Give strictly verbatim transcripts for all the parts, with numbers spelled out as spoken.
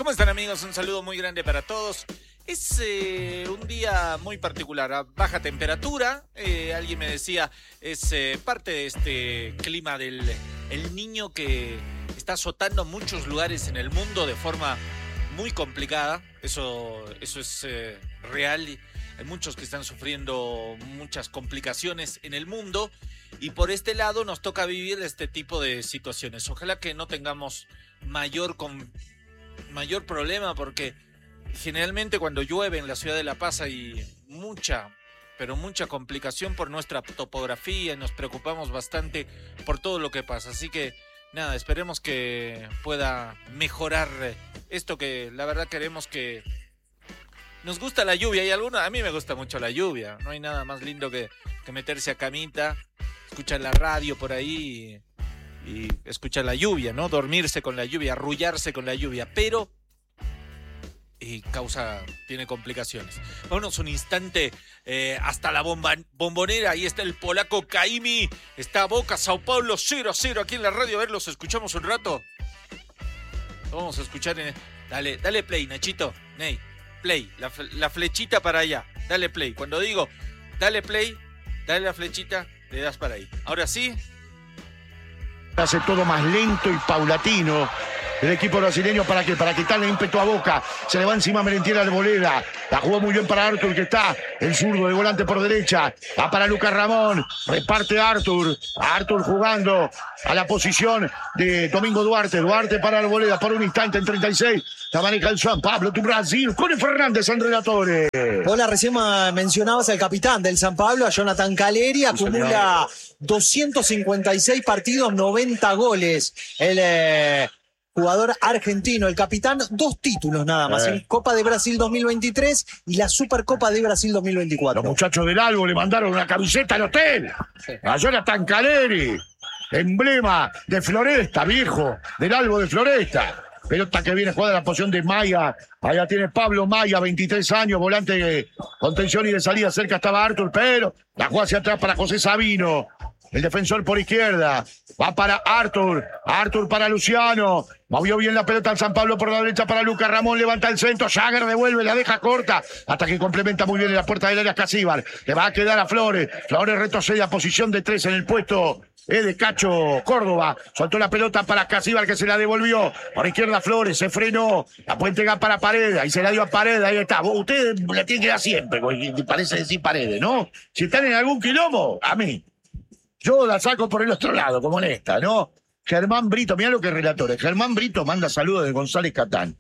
¿Cómo están, amigos? Un saludo muy grande para todos. Es eh, un día muy particular, a baja temperatura. Eh, alguien me decía, es eh, parte de este clima del el niño que está azotando muchos lugares en el mundo de forma muy complicada. Eso, eso es eh, real. Hay muchos que están sufriendo muchas complicaciones en el mundo. Y por este lado nos toca vivir este tipo de situaciones. Ojalá que no tengamos mayor, con, mayor problema, porque generalmente cuando llueve en la ciudad de La Paz hay mucha, pero mucha complicación por nuestra topografía y nos preocupamos bastante por todo lo que pasa. Así que nada, esperemos que pueda mejorar esto, que la verdad queremos que... Nos gusta la lluvia, y alguna, a mí me gusta mucho la lluvia. No hay nada más lindo que, que meterse a camita, escuchar la radio por ahí y, y escuchar la lluvia, ¿no? Dormirse con la lluvia, arrullarse con la lluvia, pero y causa, tiene complicaciones. Vámonos un instante eh, hasta la bomba, bombonera. Ahí está el polaco Caimi. Está Boca, Sao Paulo, cero a cero aquí en la radio. A ver, los escuchamos un rato. Vamos a escuchar. En... Dale, dale play, Nachito. Ney, play. La, la flechita para allá. Dale play. Cuando digo, dale play, dale la flechita, le das para ahí. Ahora sí. Hace todo más lento y paulatino el equipo brasileño. ¿Para qué? Para quitarle ímpetu a Boca. Se le va encima Merentiel Arboleda. La jugó muy bien para Arthur, que está el zurdo de volante por derecha. Va para Lucas Ramón. Reparte Arthur. Arthur jugando a la posición de Domingo Duarte. Duarte para Arboleda por un instante en treinta y seis. La maneja el San Pablo, tu Brasil. Cone Fernández en relatores. Hola, recién mencionabas al capitán del San Pablo, a Jonathan Caleri. Acumula doscientos cincuenta y seis partidos, noventa goles. El eh, jugador argentino, el capitán, dos títulos nada más. Eh. Copa de Brasil dos mil veintitrés y la Supercopa de Brasil dos mil veinticuatro. Los muchachos del Albo le mandaron una camiseta al hotel. Sí. A Jonathan Caleri, emblema de Floresta, viejo, del Albo de Floresta. Pelota que viene jugada en la posición de Maya. Allá tiene Pablo Maya, veintitrés años, volante de contención y de salida. Cerca estaba Arthur, pero la juega hacia atrás para José Sabino. El defensor por izquierda. Va para Arthur. Arthur para Luciano. Movió bien la pelota al San Pablo por la derecha para Lucas Ramón. Levanta el centro. Jagger devuelve, la deja corta. Hasta que complementa muy bien en la puerta del área Casíbar. Le va a quedar a Flores. Flores retrocede a posición de tres en el puesto Es de Cacho Córdoba. Soltó la pelota para Casíbar, que se la devolvió. Por izquierda Flores, se frenó. La puede entregar para Paredes. Ahí se la dio a Paredes. Ahí está. Usted la tiene que dar siempre, porque parece decir Paredes, ¿no? Si están en algún quilombo, a mí. Yo la saco por el otro lado, como en esta, ¿no? Germán Brito, mirá lo que es relatores. Germán Brito manda saludos de González Catán.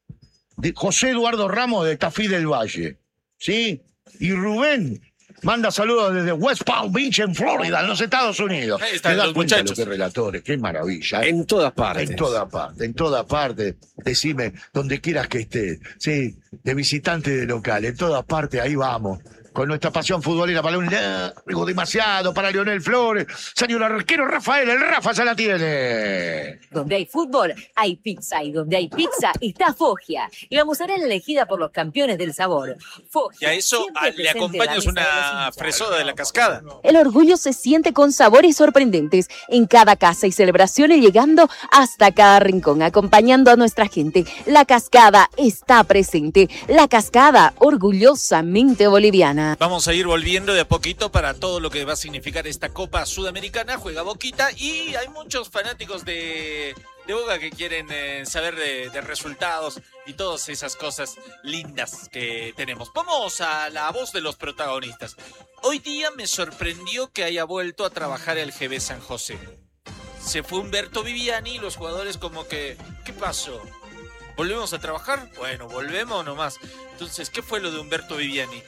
De José Eduardo Ramos de Tafí del Valle. ¿Sí? Y Rubén manda saludos desde West Palm Beach, en Florida, en los Estados Unidos. Ahí están los muchachos. Lo que relatores, qué maravilla. ¿eh? En todas partes. En todas partes, en todas partes. Decime, donde quieras que estés. Sí, de visitante de local, en todas partes, ahí vamos. Con nuestra pasión futbolera para un largo demasiado para Leonel Flores. Señor arquero Rafael, el Rafa ya la tiene. Donde hay fútbol, hay pizza. Y donde hay pizza, está Foggia. Y la mozzarella elegida por los campeones del sabor. Foggia. Y a eso a, le acompañas una fresoda de la Cascada. El orgullo se siente con sabores sorprendentes en cada casa y celebraciones, llegando hasta cada rincón, acompañando a nuestra gente. La Cascada está presente. La Cascada, orgullosamente boliviana. Vamos a ir volviendo de a poquito para todo lo que va a significar esta Copa Sudamericana. Juega Boquita y hay muchos fanáticos de, de Boca que quieren eh, saber de, de resultados y todas esas cosas lindas que tenemos. Vamos a la voz de los protagonistas. Hoy día me sorprendió que haya vuelto a trabajar el G B San José. Se fue Humberto Viviani y los jugadores como que, ¿qué pasó? ¿Volvemos a trabajar? Bueno, volvemos nomás. Entonces, ¿qué fue lo de Humberto Viviani?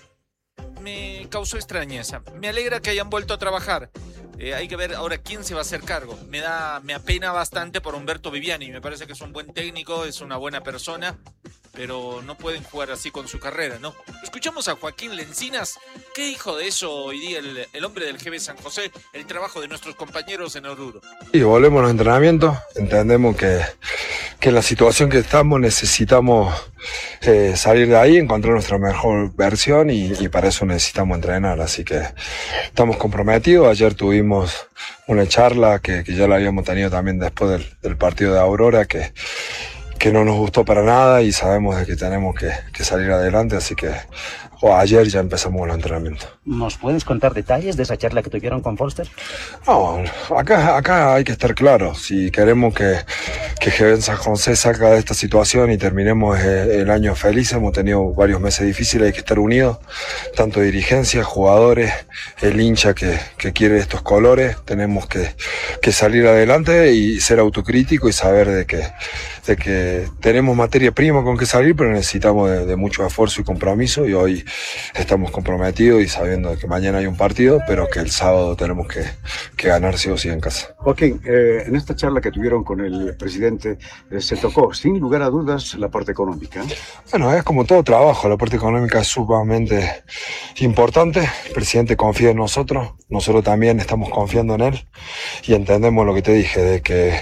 Me causó extrañeza. Me alegra que hayan vuelto a trabajar. Eh, hay que ver ahora quién se va a hacer cargo. Me da, me apena bastante por Humberto Viviani. Me parece que es un buen técnico, es una buena persona, pero no pueden jugar así con su carrera, ¿no? Escuchamos a Joaquín Lencinas. ¿Qué dijo de eso hoy día el, el hombre del G B San José? El trabajo de nuestros compañeros en Oruro. Y volvemos a los entrenamientos. Entendemos que, que en la situación que estamos necesitamos eh, salir de ahí, encontrar nuestra mejor versión y, y para eso necesitamos entrenar. Así que estamos comprometidos. Ayer tuvimos una charla que, que ya la habíamos tenido también después del, del partido de Aurora, que que no nos gustó para nada y sabemos de que tenemos que, que salir adelante, así que o ayer ya empezamos el entrenamiento. ¿Nos puedes contar detalles de esa charla que tuvieron con Forster? No, acá, acá hay que estar claro. Si queremos que, que G B San José salga de esta situación y terminemos el año feliz, hemos tenido varios meses difíciles, hay que estar unidos, tanto dirigencia, jugadores, el hincha que, que quiere estos colores, tenemos que, que salir adelante y ser autocrítico y saber de que, de que tenemos materia prima con que salir, pero necesitamos de, de mucho esfuerzo y compromiso, y hoy estamos comprometidos y sabiendo que mañana hay un partido, pero que el sábado tenemos que, que ganar sí o sí en casa. Joaquín, eh, en esta charla que tuvieron con el presidente eh, se tocó sin lugar a dudas la parte económica. Bueno, es como todo trabajo, la parte económica es sumamente importante, el presidente confía en nosotros, nosotros también estamos confiando en él y entendemos lo que te dije, de que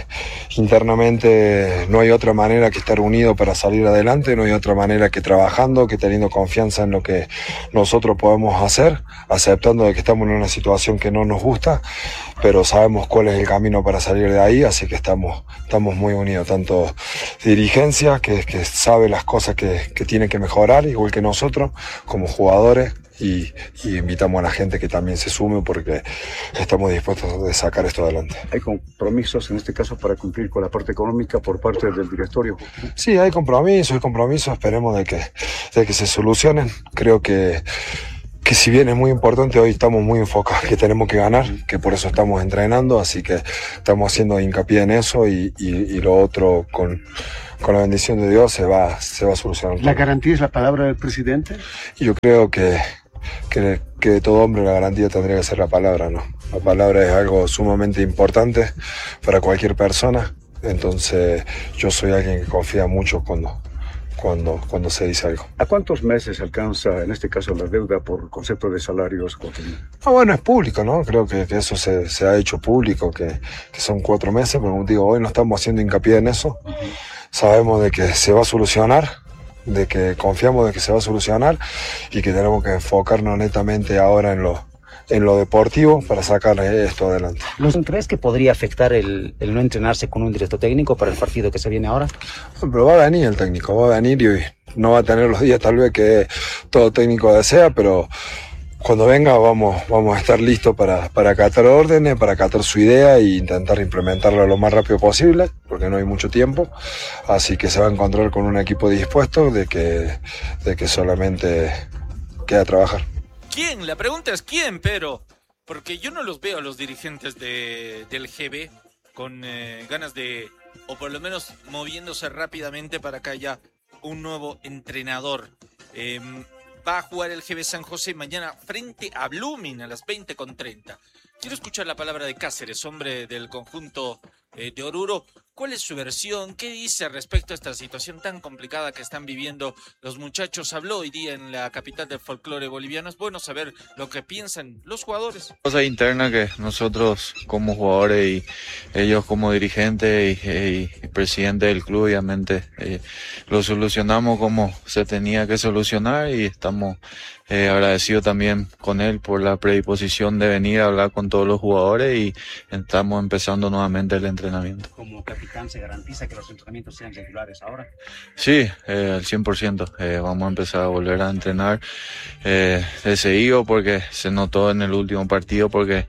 internamente no hay otra manera que estar unido para salir adelante, no hay otra manera que trabajando, que teniendo confianza en lo que nosotros podemos hacer, aceptando de que estamos en una situación que no nos gusta, pero sabemos cuál es el camino para salir de ahí, así que estamos, estamos muy unidos, tanto dirigencia, que, que sabe las cosas que, que tiene que mejorar, igual que nosotros, como jugadores, y, y invitamos a la gente que también se sume porque estamos dispuestos a sacar esto adelante. ¿Hay compromisos en este caso para cumplir con la parte económica por parte del directorio? Sí, hay compromisos, hay compromisos, esperemos de que, de que se solucionen. Creo que que si bien es muy importante, hoy estamos muy enfocados, que tenemos que ganar, que por eso estamos entrenando, así que estamos haciendo hincapié en eso y, y, y lo otro con, con la bendición de Dios se va, se va a solucionar. ¿La garantía es la palabra del presidente? Y yo creo que, que, que de todo hombre la garantía tendría que ser la palabra, ¿no? La palabra es algo sumamente importante para cualquier persona, entonces yo soy alguien que confía mucho cuando... Cuando, cuando se dice algo. ¿A cuántos meses alcanza, en este caso, la deuda por concepto de salarios, Joaquín? Ah, bueno, es público, ¿no? Creo que, que eso se, se ha hecho público, que, que son cuatro meses, pero como digo, hoy no estamos haciendo hincapié en eso. Uh-huh. Sabemos de que se va a solucionar, de que confiamos de que se va a solucionar y que tenemos que enfocarnos netamente ahora en lo, en lo deportivo para sacar esto adelante. ¿Crees que podría afectar el, el no entrenarse con un director técnico para el partido que se viene ahora? Pero va a venir el técnico, va a venir y no va a tener los días tal vez que todo técnico desea, pero cuando venga vamos, vamos a estar listos para, para acatar órdenes, para acatar su idea e intentar implementarla lo más rápido posible, porque no hay mucho tiempo, así que se va a encontrar con un equipo dispuesto de que, de que solamente queda trabajar. ¿Quién? La pregunta es ¿quién, pero? Porque yo no los veo a los dirigentes de, del G B con eh, ganas de, o por lo menos moviéndose rápidamente para que haya un nuevo entrenador. Eh, va a jugar el G B San José mañana frente a Blooming a las veinte con treinta. Quiero escuchar la palabra de Cáceres, hombre del conjunto eh, de Oruro. ¿Cuál es su versión? ¿Qué dice respecto a esta situación tan complicada que están viviendo los muchachos? Habló hoy día en la capital del folclore boliviano. Es bueno saber lo que piensan los jugadores. Cosa interna que nosotros como jugadores y ellos como dirigentes y, y, y presidente del club, obviamente, eh, lo solucionamos como se tenía que solucionar y estamos eh, agradecidos también con él por la predisposición de venir a hablar con todos los jugadores y estamos empezando nuevamente el entrenamiento. Como capitán, ¿se garantiza que los entrenamientos sean regulares ahora? Sí, eh, al cien por ciento. Eh, vamos a empezar a volver a entrenar eh, de seguido porque se notó en el último partido porque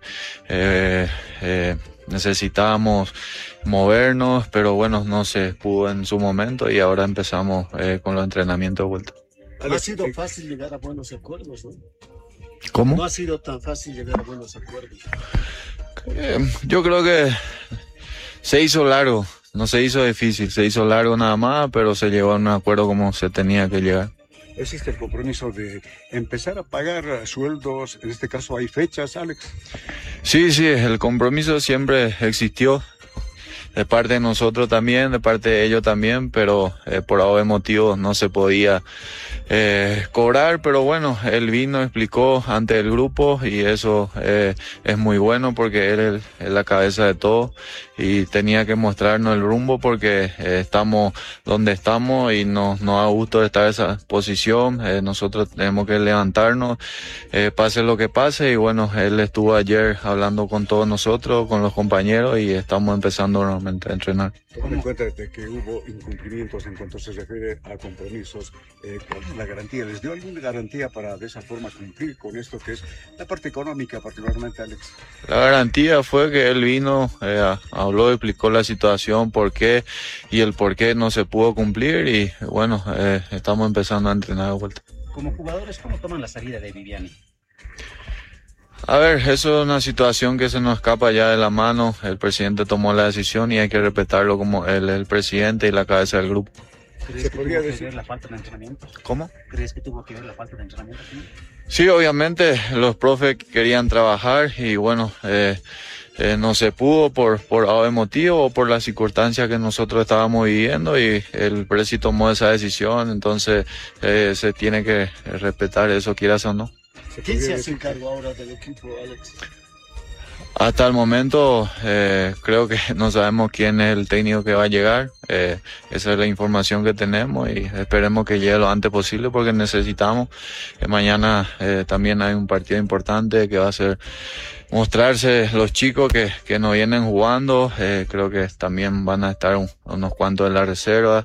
eh, eh, necesitábamos movernos, pero bueno, no se pudo en su momento y ahora empezamos eh, con los entrenamientos de vuelta. No ha sido fácil llegar a buenos acuerdos, ¿no? ¿Cómo? No ha sido tan fácil llegar a buenos acuerdos. Eh, yo creo que se hizo largo, no se hizo difícil, se hizo largo nada más, pero se llegó a un acuerdo como se tenía que llegar. ¿Existe el compromiso de empezar a pagar sueldos? En este caso, ¿hay fechas, Alex? Sí, sí, el compromiso siempre existió, de parte de nosotros también, de parte de ellos también, pero eh, por algún motivo no se podía eh, cobrar, pero bueno, él vino, explicó ante el grupo y eso eh, es muy bueno porque él es la cabeza de todo y tenía que mostrarnos el rumbo porque eh, estamos donde estamos y nos, nos da gusto estar en esa posición, eh, nosotros tenemos que levantarnos, eh, pase lo que pase y bueno, él estuvo ayer hablando con todos nosotros, con los compañeros y estamos empezando nuevamente a entrenar. Tomando en cuenta de que hubo incumplimientos en cuanto se refiere a compromisos, eh, ¿cuál es la garantía? ¿Les dio alguna garantía para de esa forma cumplir con esto que es la parte económica, particularmente, Alex? La garantía fue que él vino, eh, habló, explicó la situación, por qué y el por qué no se pudo cumplir y bueno, eh, estamos empezando a entrenar de vuelta. Como jugadores, ¿cómo toman la salida de Viviani? A ver, eso es una situación que se nos escapa ya de la mano. El presidente tomó la decisión y hay que respetarlo como él, el presidente y la cabeza del grupo. ¿Crees que tuvo que ver la falta de entrenamiento? ¿Cómo? ¿Crees que tuvo que ver la falta de entrenamiento? Sí, obviamente los profes querían trabajar y bueno, eh, eh, no se pudo por por algún motivo o por las circunstancias que nosotros estábamos viviendo y el presi tomó esa decisión, entonces eh, se tiene que respetar eso, quieras o no. ¿Quién se hace cargo ahora del equipo, Alex? Hasta el momento eh, creo que no sabemos quién es el técnico que va a llegar. Eh, esa es la información que tenemos y esperemos que llegue lo antes posible porque necesitamos. Eh, mañana eh, también hay un partido importante que va a ser mostrarse los chicos que, que nos vienen jugando. Eh, creo que también van a estar un, unos cuantos de la reserva.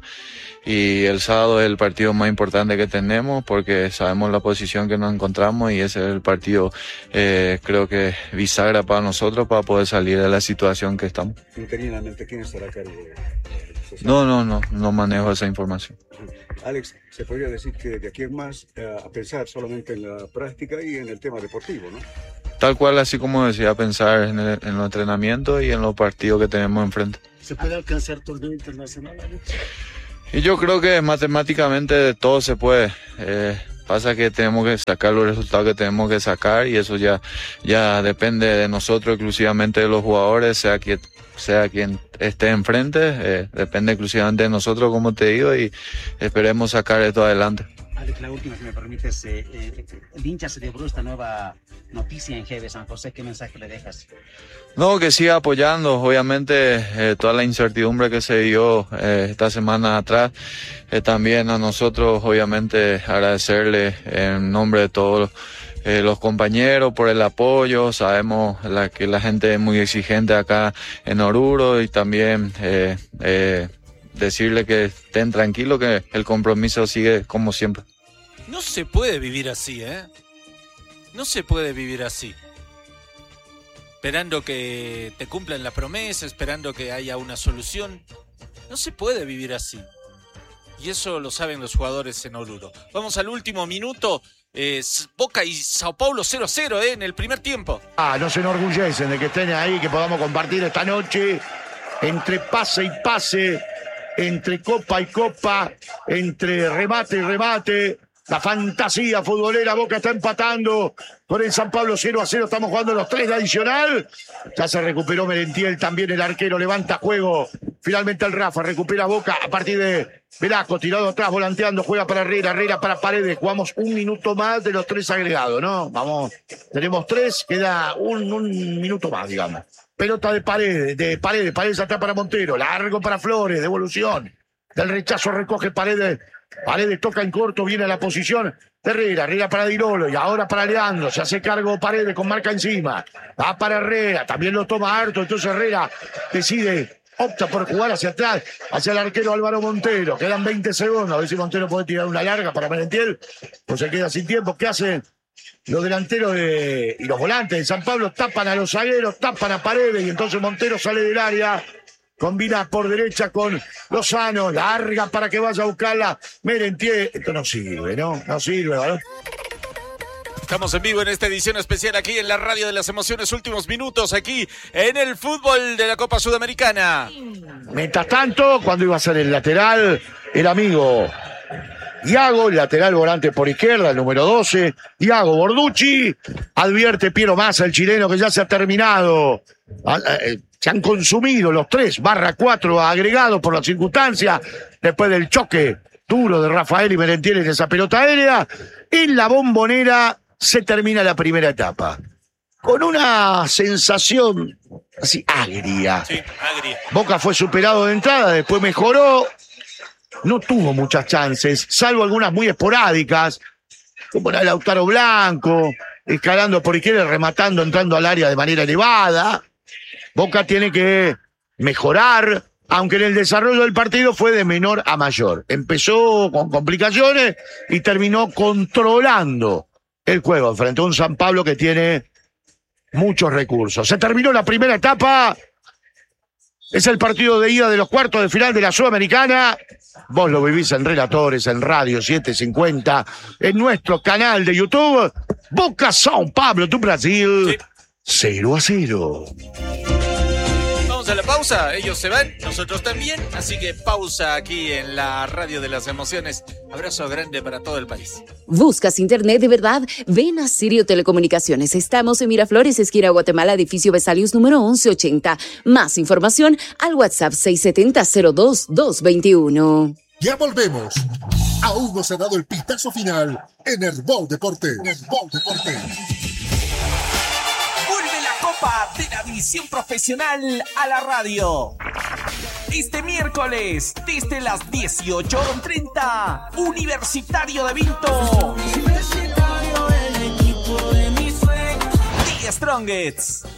Y el sábado es el partido más importante que tenemos porque sabemos la posición que nos encontramos y ese es el partido, eh, creo que bisagra para nosotros para poder salir de la situación que estamos. Interinamente, ¿quién estará a cargo de eso? No, no, no, no manejo esa información. Alex, se podría decir que de aquí en más eh, a pensar solamente en la práctica y en el tema deportivo, ¿no? Tal cual, así como decía, pensar en, el, en los entrenamientos y en los partidos que tenemos enfrente. ¿Se puede alcanzar torneo internacional, Alex? Y yo creo que matemáticamente de todo se puede. Eh, pasa que tenemos que sacar los resultados que tenemos que sacar y eso ya, ya depende de nosotros, exclusivamente de los jugadores, sea quien, sea quien esté enfrente, eh, depende exclusivamente de nosotros, como te digo, y esperemos sacar esto adelante. Alex, la última, si me permites, eh, eh, el hincha celebró esta nueva noticia en G B San José, ¿qué mensaje le dejas? No, que siga apoyando, obviamente eh, toda la incertidumbre que se dio eh, esta semana atrás, eh, también a nosotros obviamente agradecerle en nombre de todos eh, los compañeros por el apoyo, sabemos la, que la gente es muy exigente acá en Oruro y también eh, eh, decirle que estén tranquilos, que el compromiso sigue como siempre. No se puede vivir así, ¿eh? No se puede vivir así. Esperando que te cumplan la promesa, esperando que haya una solución. No se puede vivir así. Y eso lo saben los jugadores en Oruro. Vamos al último minuto. Eh, Boca y Sao Paulo cero a cero eh, en el primer tiempo. Ah, no se enorgullecen de que estén ahí, que podamos compartir esta noche entre pase y pase, entre copa y copa, entre remate y remate. La fantasía futbolera, Boca está empatando con el San Pablo cero a cero, estamos jugando los tres de adicional. Ya se recuperó Merentiel, también el arquero levanta juego. Finalmente el Rafa recupera Boca a partir de Velasco, tirado atrás, volanteando, juega para Herrera, Herrera para Paredes. Jugamos un minuto más de los tres agregados, ¿no? Vamos, tenemos tres, queda un, un minuto más, digamos. Pelota de Paredes, de Paredes, Paredes atrás para Montero, largo para Flores, devolución. Del rechazo recoge Paredes. Paredes toca en corto, viene a la posición de Herrera, Herrera para Dirolo y ahora para Leandro, se hace cargo Paredes con marca encima, va para Herrera, también lo toma harto, entonces Herrera decide, opta por jugar hacia atrás, hacia el arquero Álvaro Montero, quedan veinte segundos, a ver si Montero puede tirar una larga para Merentiel, pues se queda sin tiempo. ¿Qué hacen los delanteros de, y los volantes de San Pablo? Tapan a los zagueros, tapan a Paredes y entonces Montero sale del área. Combina por derecha con Lozano, larga para que vaya a buscarla Merentiel. Esto no sirve, ¿no? No sirve, ¿vale? Estamos en vivo en esta edición especial aquí en la Radio de las Emociones, últimos minutos aquí en el fútbol de la Copa Sudamericana. Mientras tanto, cuando iba a ser el lateral, el amigo Iago, el lateral volante por izquierda, el número doce, Iago Borducci, advierte Piero Massa, el chileno, que ya se ha terminado. Se han consumido los tres barra cuatro agregados por la circunstancia, después del choque duro de Rafael y Merentiel en esa pelota aérea. En la Bombonera se termina la primera etapa. Con una sensación así agria. Sí, agria. Boca fue superado de entrada, después mejoró. No tuvo muchas chances, salvo algunas muy esporádicas, como la de Lautaro Blanco, escalando por izquierda, rematando, entrando al área de manera elevada. Boca tiene que mejorar, aunque en el desarrollo del partido fue de menor a mayor. Empezó con complicaciones y terminó controlando el juego frente a un San Pablo que tiene muchos recursos. Se terminó la primera etapa. Es el partido de ida de los cuartos de final de la Sudamericana. Vos lo vivís en Relatores, en Radio setecientos cincuenta, en nuestro canal de YouTube. Boca São Pablo, tu Brasil, sí. cero a cero. Vamos a la pausa, ellos se van, nosotros también, así que pausa aquí en la Radio de las Emociones. Abrazo grande para todo el país. ¿Buscas internet de verdad? Ven a Sirio Telecomunicaciones. Estamos en Miraflores, esquina Guatemala, edificio Vesalius número once ochenta. Más información al WhatsApp seis siete cero cero dos dos dos uno. Ya volvemos. Aún no se ha dado el pitazo final en Herbol Deportes. Herbol Deportes. Vuelve la Copa de la División Profesional a la radio. Este miércoles, desde las dieciocho treinta, Universitario de Vinto. Universitario, el equipo de mis sueños. The Strongest.